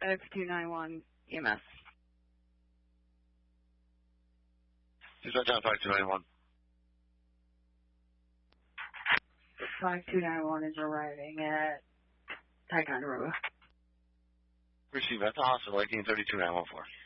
5291 EMS. Dispatch on 5291. 5291 is arriving at Ticonderoga. Receive at the hospital, 1832-914.